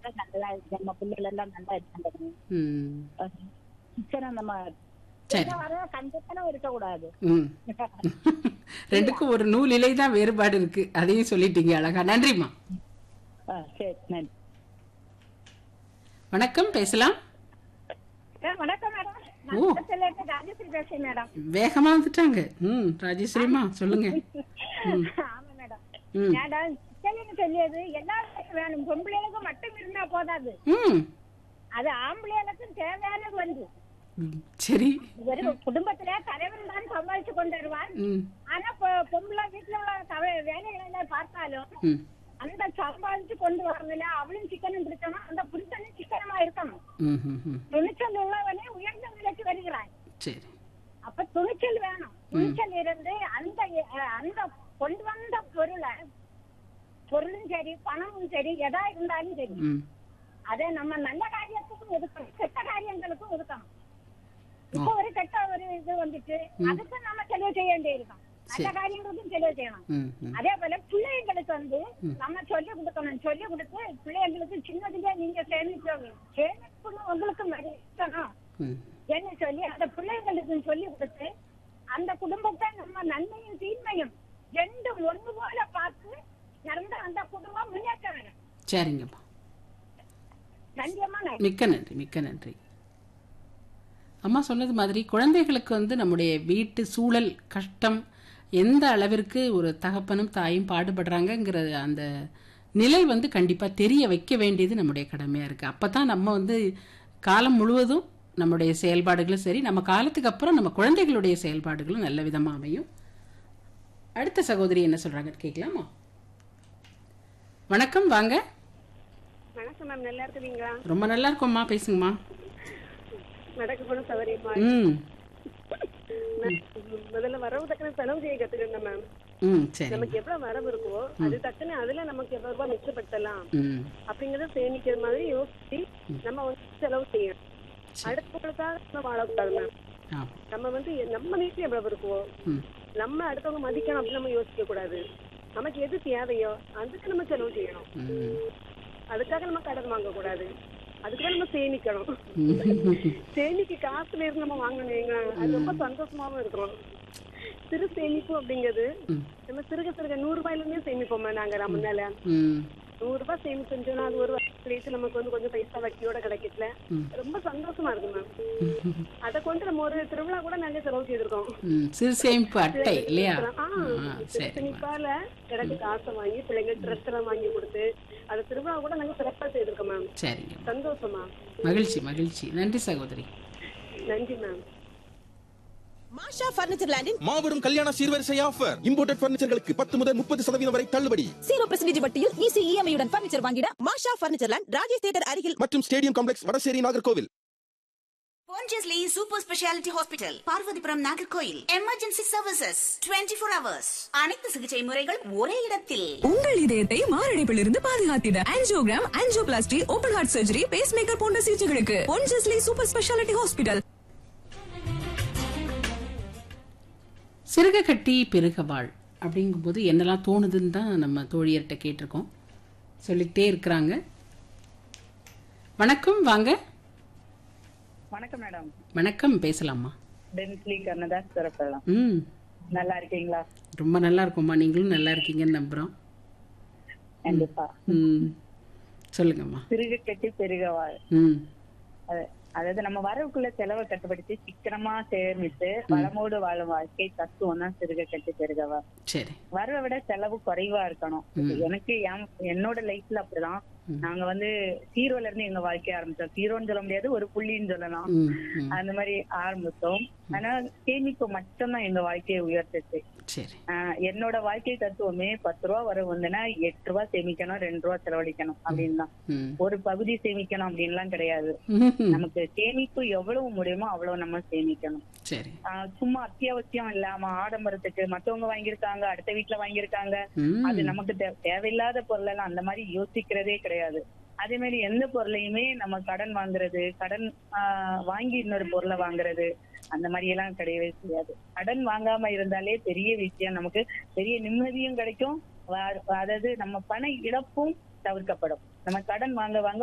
நல்லா நம்ம பிள்ளைகள் எல்லாம் நல்லா இருக்காங்க. ம். சிக்கனம் நம்ம சரி. வர கஞ்சத்தனம் இருக்கக்கூடாது. ம். ரெண்டுக்கும் ஒரு நூல் இலை தான் வேறுபாடு இருக்கு. அதையும் சொல்லிட்டீங்க அழகா. நன்றிம்மா. சரி, நன்றி. வணக்கம், பேசலாம். வணக்கம் மேடம். ஓ. நான் ராஜேஸ்வரி பேசுறேன் மேடம். வேகமா வந்துட்டாங்க. ராஜேஸ்வரிமா சொல்லுங்க. ஆமா மேடம். ம். மேடம் சிக்கன்னு சொல்லியது எல்லாருக்கும் வேணும், பொம்பளைகளுக்கு மட்டும் இருந்தா போதாது, ம். அது ஆம்பளைகளுக்கும் தேவையானது வந்து. ம். சரி. ஒரு குடும்பத்துல தலைவன் தான் சம்பாதிச்சு கொண்டு வருவான். ம். ஆனா பொம்பளை வீட்டுல உள்ள வேலைகளை எல்லாம் பார்த்தாலும் ம். அந்த சம்பாதிச்சு கொண்டு வரதுல அவளும் சிக்கனம் இருக்கணும், அந்த புருஷனும் சிக்கனமா இருக்கணும். ம். ம். ம். துணிச்சல் உள்ளவனே உயர்ந்த நிலைக்கு வருகிறான். சரி. அப்ப துணிச்சல் வேணும். துணிச்சல் இருந்து அந்த அந்த கொண்டு வந்த பொருளும் சரி பணமும் சரி எதா இருந்தாலும் சரி, ம். அதை நம்ம நல்ல காரியத்துக்கும் ஒதுக்கணும், கெட்ட காரியங்களுக்கும் ஒதுக்கணும். இப்ப ஒரு கெட்ட ஒரு இது வந்துட்டு அதுக்கு நம்ம செலவு செய்ய வேண்டியிருக்கோம், நல்ல காரியங்களுக்கும் செலவு செய்யணும். ம். ம். அதே போல பிள்ளைங்களுக்கு வந்து நம்ம சொல்லி கொடுக்கணும், சொல்லி கொடுத்து பிள்ளைங்களுக்கு சின்னதுல நீங்க சேமிப்புன்னு உங்களுக்கு இருக்கணும் ம். என்ன சொல்லி அந்த பிள்ளைங்களுக்கு சொல்லி கொடுத்து அந்த குடும்பத்தை நம்ம நன்மையும் தீன்மையும் ரெண்டும் ஒன்று போல பார்த்து நடந்த அந்த குடும்பம் முன்னேற்ற வேணும். சரிங்கம்மா. நன்றியம்மா. மிக்க நன்றி, மிக்க நன்றி. அம்மா சொன்னது மாதிரி குழந்தைகளுக்கு வந்து நம்முடைய வீட்டு சூழல் கஷ்டம் எந்த அளவிற்கு ஒரு தகப்பனும் தாயும் பாடுபடுறாங்கங்கிற அந்த நிலை வந்து கண்டிப்பா தெரிய வைக்க வேண்டியது நம்முடைய கடமையா இருக்கு. அப்பதான் நம்ம வந்து காலம் முழுவதும் நம்முடைய செயல்பாடுகளும் சரி, நம்ம காலத்துக்கு அப்புறம் நம்ம குழந்தைகளுடைய செயல்பாடுகளும் நல்ல விதமா அமையும். அடுத்த சகோதரி என்ன சொல்றாங்க கேட்கலாமா? வணக்கம், வாங்க. வணக்கம் மேம், நல்லா இருக்குறீங்களா? ரொம்ப நல்லா இருக்கோம்மா, பேசுங்கம்மா. நடக்கப்படும் சவரியம்மா. முதல்ல வரவு தக்கன செலவு செய்ய கத்துக்கணும் மேம். சரி. நமக்கு எவ்வளவு வரவு இருக்கோ அது தக்கன அதுல நமக்கு எவ்வளவு ரூபாய் மிச்சப்படுத்தலாம் அப்படிங்கறத சேமிக்கிற மாதிரி யோசிச்சு நம்ம வந்து செலவு செய்யணும். அடுத்தவங்களுக்காக நம்ம வாழக்கூடாது மேம். நம்ம வந்து நம்ம வீட்டுல எவ்வளவு இருக்கோ நம்ம அடுத்தவங்க மதிக்கணும் அப்படின்னு நம்ம யோசிக்க கூடாது. நமக்கு எது தேவையோ அதுக்கு நம்ம செலவு செய்யணும். அதுக்காக நம்ம கடன் வாங்க கூடாது, அதுக்குதான் நம்ம சேமிக்கணும். சேமிக்க காசுல இருந்து நம்ம வாங்கணும், அது ரொம்ப சந்தோஷமாவும் இருக்கிறோம். சிறு சேமிப்பு அப்படிங்கிறது நம்ம சிறுக சிறுக 100 ரூபாயில இருந்தே சேமிப்போம். நாங்க முன்னால 100 ரூபாய் சேமிப்பு செஞ்சோம்னா அது ஒரு வருஷத்துலேயே நமக்கு வந்து கொஞ்சம் பைசா வட்டியோட கிடைக்கல, ரொம்ப சந்தோஷமா இருக்கு மேம். அதை கொண்டு நம்ம ஒரு திருவிழா கூட நாங்க செலவு செய்திருக்கோம். சிறு சேமிப்பு அட்டை இல்லையா? சேமிப்பால கிடக்கு காசை வாங்கி பிள்ளைங்க ட்ரெஸ் எல்லாம் வாங்கி கொடுத்து அதை திருவிழா கூட நாங்க சிறப்பா செய்திருக்கோம் மேம். சரிங்க, சந்தோஷமா, மகிழ்ச்சி மகிழ்ச்சி. நன்றி சகோதரி. நன்றி மேம். மாஷா பர்னிச்சர் லேண்டின் மாபெரும் கல்யாண சீர்வரிசை ஆஃபர். இம்போர்ட்டட் பர்னிச்சர்களுக்கு 10 முதல் 30% வரை தள்ளுபடி. 0% வட்டியில் ஈஸி இஎம்ஐ உடன் பர்னிச்சர் வாங்கிட மாஷா பர்னிச்சர் லேண்ட், ராஜேஷ் தியேட்டர் அருகில் மற்றும் stadium complex, Vadasery, Nagercoil. Pondicherry Super Speciality Hospital, Parvathipuram, Nagercoil. Emergency services 24 hours. அனைத்து சிகிச்சை முறைகள் ஒரே இடத்தில். உங்கள் இதயத்தை மாரடைப்பில் இருந்து பாதுகாத்திட angiogram, angioplasty, open heart surgery, base maker போன்ற சிகிச்சைகளுக்கு Pondicherry Super Speciality Hospital. சிறுக கட்டி பெருக வாழ் அப்படிங்கும்போது என்னெல்லாம் தோணுதுன்னு தான் நம்ம தோழியர்கிட்ட கேட்டிருக்கோம். சொல்லிக்கிட்டே இருக்கிறாங்க. வணக்கம், வாங்க. வணக்கம் மேடம். வணக்கம், பேசலாமா? டென்ஸ்லி கர்ணதாஸ் சிறப்பெல்லாம். நல்லா இருக்கீங்களா? ரொம்ப நல்லா இருக்கோம்மா, நீங்களும் நல்லா இருக்கீங்கன்னு நம்புறோம். கண்டிப்பா. சொல்லுங்கம்மா. சிறுக கட்டி பெருக வாழ். அதாவது நம்ம வரவுக்குள்ள செலவை கட்டுப்படுத்தி சிக்கனமா சேமித்து வளமோடு வாழும் வாழ்க்கை தத்துவம் தான் சிறுக கட்டி பெருகவா. சரி. வரவை விட செலவு குறைவா இருக்கணும். எனக்கு என்னோட லைஃப்ல அப்படிதான். நாங்க வந்து ஜீரோல இருந்து எங்க வாழ்க்கைய ஆரம்பிச்சோம். ஜீரோன்னு சொல்ல முடியாது, ஒரு புள்ளின்னு சொல்லலாம். அந்த மாதிரி ஆரம்பிச்சோம். ஆனா சேமிப்பு மட்டும்தான் எங்க வாழ்க்கையை உயர்த்துச்சு. என்னோட வாழ்க்கை தத்துவமே 10 ரூபா வர வந்துன்னா 8 ரூபா சேமிக்கணும், 2 ரூபா செலவழிக்கணும் அப்படின்னு தான். ஒரு பகுதி சேமிக்கணும் அப்படின்லாம் கிடையாது. நமக்கு சேமிப்பு எவ்வளவு முடியுமோ அவ்வளவு நம்ம சேமிக்கணும். சும்மா அத்தியாவசியம் இல்லாம ஆடம்பரத்துக்கு மத்தவங்க வாங்கியிருக்காங்க, அடுத்த வீட்டுல வாங்கியிருக்காங்க, அது நமக்கு தேவையில்லாத பொருள் எல்லாம் அந்த மாதிரி யோசிக்கிறதே கிடையாது. அதே மாதிரி எந்த பொருளையுமே நம்ம கடன் வாங்குறது, கடன் வாங்கி இன்னொரு பொருளை வாங்குறது, அந்த மாதிரி எல்லாம் கிடையவே செய்யாது. கடன் வாங்காம இருந்தாலே பெரிய விஷயம், நமக்கு பெரிய நிம்மதியும் கிடைக்கும். அதாவது நம்ம பண இழப்பும் தவிர்க்கப்படும். நம்ம கடன் வாங்க வாங்க